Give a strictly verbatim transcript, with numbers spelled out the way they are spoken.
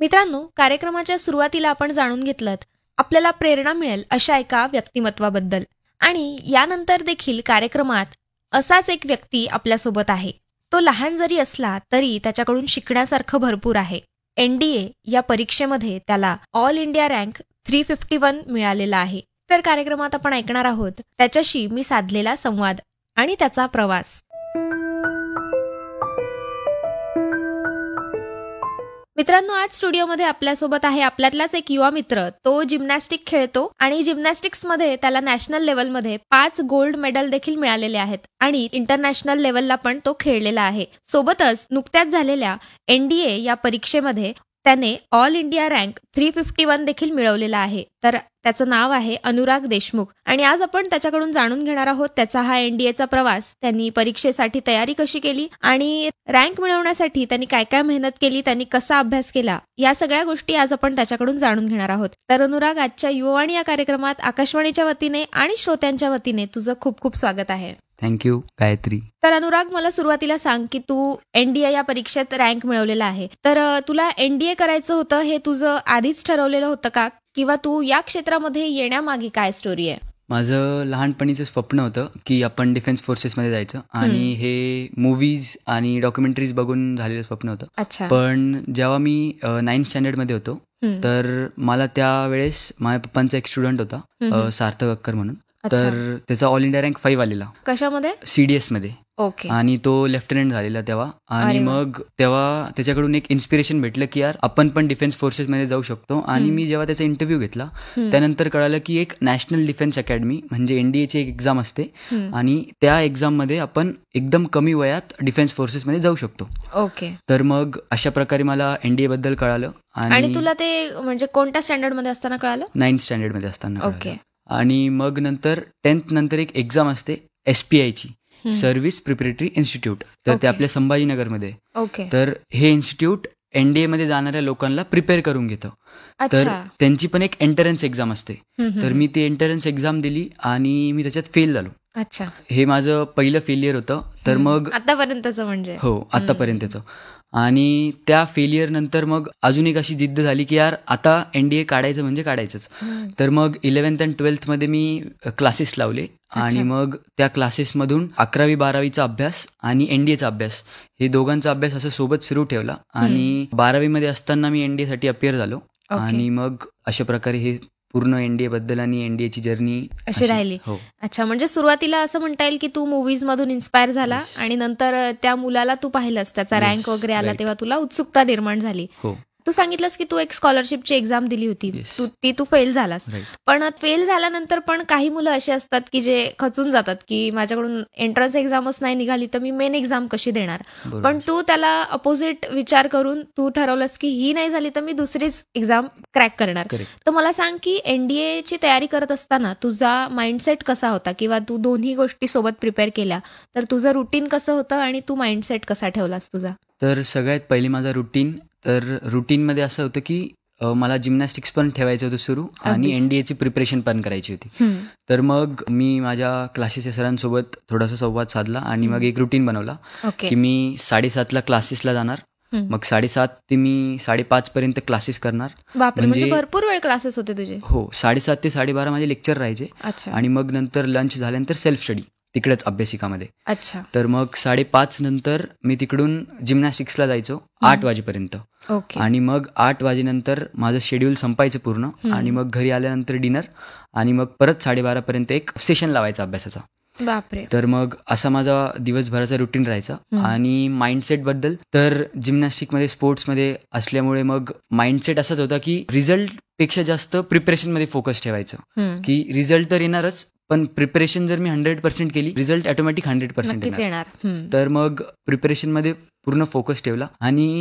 मित्रांनो, कार्यक्रमाच्या सुरुवातीला आपण जाणून घेतलं आपल्याला प्रेरणा मिळेल अशा एका व्यक्तिमत्वाबद्दल आणि यानंतर देखील कार्यक्रमात असाच एक व्यक्ती आपल्यासोबत आहे. तो लहान जरी असला तरी त्याच्याकडून शिकण्यासारखं भरपूर आहे. एनडीए या परीक्षेमध्ये त्याला all India rank three fifty one मिळालेला आहे. तर कार्यक्रमात आपण ऐकणार आहोत त्याच्याशी मी साधलेला संवाद आणि त्याचा प्रवास. मित्रांनो, आज स्टुडिओमध्ये आपल्यासोबत आहे आपल्यातलाच एक युवा मित्र. तो जिम्नॅस्टिक खेळतो आणि जिम्नॅस्टिक्समध्ये त्याला नॅशनल लेवलमध्ये पाच गोल्ड मेडल देखील मिळालेले आहेत आणि इंटरनॅशनल लेवलला पण तो खेळलेला आहे. सोबतच नुकत्याच झालेल्या एनडीए या परीक्षेमध्ये त्याने all India rank three fifty one देखील मिळवलेला आहे. तर त्याचं नाव आहे अनुराग देशमुख आणि आज आपण त्याच्याकडून जाणून घेणार आहोत त्याचा हा एनडीएचा प्रवास, त्यांनी परीक्षेसाठी तयारी कशी केली आणि रँक मिळवण्यासाठी त्यांनी काय काय मेहनत केली, त्यांनी कसा अभ्यास केला, या सगळ्या गोष्टी आज आपण त्याच्याकडून जाणून घेणार आहोत. तर अनुराग, आजच्या युवावाणी या कार्यक्रमात आकाशवाणीच्या वतीने आणि श्रोत्यांच्या वतीने तुझं खूप खूप स्वागत आहे. थँक्यू गायत्री. तर अनुराग, मला सुरुवातीला सांग की तू एनडीए या परीक्षेत रँक मिळवलेला आहे. तर तुला एनडीए करायचं होतं हे तुझं आधीच ठरवलेलं होतं का, किंवा तू या क्षेत्रामध्ये येण्यामागे काय स्टोरी आहे? माझं लहानपणीचं स्वप्न होतं की आपण डिफेन्स फोर्सेसमध्ये जायचं आणि हे मूवीज आणि डॉक्युमेंटरीज बघून झालेलं स्वप्न होतं. अच्छा. पण जेव्हा मी नाईन्थ स्टँडर्डमध्ये होतो तर मला त्यावेळेस माझ्या पप्पांचा एक स्टुडंट होता, सार्थक अक्कर म्हणून. तर त्याचा ऑल इंडिया रँक फाईव्ह आलेला. कशामध्ये? सीडीएस मध्ये. ओके. आणि तो लेफ्टनंट झालेला तेव्हा. आणि मग तेव्हा त्याच्याकडून एक इन्स्पिरेशन भेटलं की यार आपण पण डिफेन्स फोर्सेस मध्ये जाऊ शकतो. आणि मी जेव्हा त्याचा इंटरव्ह्यू घेतला त्यानंतर कळालं की एक नॅशनल डिफेन्स अकॅडमी म्हणजे एनडीएची एक एक्झाम असते आणि त्या एक्झाम मध्ये आपण एकदम कमी वयात डिफेन्स फोर्सेस मध्ये जाऊ शकतो. ओके. तर मग अशा प्रकारे मला एनडीए बद्दल कळालं. आणि तुला ते म्हणजे कोणत्या स्टँडर्ड मध्ये असताना कळालं? नाईन्थ स्टँडर्ड मध्ये असताना. ओके. आणि मग नंतर टेन्थ नंतर एक एक्झाम असते एसपीआयची, सर्व्हिस प्रिपरेटरी इन्स्टिट्यूट. तर ते आपल्या संभाजीनगरमध्ये. ओके. तर हे इन्स्टिट्यूट एनडीए मध्ये जाणाऱ्या लोकांना प्रिपेअर करून घेतं. तर त्यांची पण एक एंट्रन्स एक्झाम असते. तर मी ती एंट्रन्स एक्झाम दिली आणि मी त्याच्यात फेल झालो. अच्छा. हे माझं पहिलं फेलियर होतं. तर मग आतापर्यंतचं म्हणजे हो आतापर्यंतचं. आणि त्या फेलियर नंतर मग अजून एक अशी जिद्द झाली की यार आता एनडीए काढायचं म्हणजे काढायचंच. तर मग इलेव्हन्थ अँड ट्वेल्थ मध्ये मी क्लासेस लावले आणि मग त्या क्लासेसमधून अकरावी बारावीचा अभ्यास आणि एनडीएचा अभ्यास हे दोघांचा अभ्यास असं सोबत सुरू ठेवला. आणि बारावी मध्ये असताना मी एनडीए साठी अपियर झालो. आणि मग अशा प्रकारे हे पूर्ण एनडीए बद्दल आणि एनडीएची जर्नी अशी राहिली. हो. अच्छा, म्हणजे सुरुवातीला असं म्हणता येईल की तू मूवीज मधून इन्स्पायर झाला आणि नंतर त्या मुलाला तू पाहिलंस, त्याचा रँक वगैरे आला तेव्हा तुला उत्सुकता निर्माण झाली. हो. तू सांगितलंस की तू एक स्कॉलरशिपची एक्झाम दिली होती, तू ती तू फेल झालास. पण फेल झाल्यानंतर पण काही मुलं अशी असतात की जे खचून जातात की माझ्याकडून एंट्रन्स एक्झामच नाही निघाली तर मी मेन एक्झाम कशी देणार. पण तू त्याला अपोजिट विचार करून तू ठरवलंस की ही नाही झाली तर मी दुसरीच एक्झाम क्रॅक करणार. तर मला सांग की एनडीएची तयारी करत असताना तुझा माइंडसेट कसा होता, किंवा तू दोन्ही गोष्टी सोबत प्रिपेअर केल्या तर तुझं रुटीन कसं होतं आणि तू माइंडसेट कसा ठेवलास तुझा? तर सगळ्यात पहिली माझा रुटीन. तर रुटीनमध्ये असं होतं की मला जिम्नॅस्टिक्स पण ठेवायचं होतं सुरू आणि एनडीएची प्रिपरेशन पण करायची होती. तर मग मी माझ्या क्लासेसच्या सरांसोबत थोडासा संवाद साधला आणि मग एक रुटीन बनवला की मी साडेसातला क्लासेसला जाणार. मग साडेसात ते मी साडेपाच पर्यंत क्लासेस करणार. म्हणजे भरपूर वेळ क्लासेस होते तुझे? हो, साडेसात ते साडेबारा माझे लेक्चर राहायचे. आणि मग नंतर लंच झाल्यानंतर सेल्फ स्टडी तिकडेच अभ्यासिकामध्ये. अच्छा. तर मग साडेपाच नंतर मी तिकडून जिम्नॅस्टिक्सला जायचो आठ वाजेपर्यंत. ओके. आणि मग आठ वाजेनंतर माझं शेड्यूल संपायचं पूर्ण. आणि मग घरी आल्यानंतर डिनर आणि मग परत साडेबारा पर्यंत एक सेशन लावायचा अभ्यासाचा. बापरे. तर मग असा माझा दिवसभराचा रुटीन राहायचा. आणि माइंडसेट बद्दल तर जिम्नॅस्टिकमध्ये स्पोर्ट्समध्ये असल्यामुळे मग माइंडसेट असाच होता की रिझल्ट पेक्षा जास्त प्रिपरेशन मध्ये फोकस ठेवायचं. की रिझल्ट तर येणारच पण प्रिपरेशन जर मी हंड्रेड पर्सेंट केली रिझल्ट ऑटोमॅटिक हंड्रेड पर्सेंट येणार. तर मग प्रिपरेशन मध्ये पूर्ण फोकस ठेवला आणि